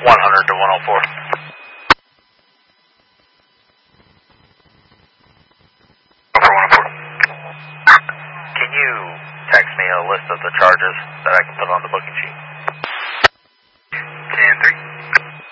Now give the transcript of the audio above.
100 to 104. Over 104. Can you text me a list of the charges that I can put on the booking sheet?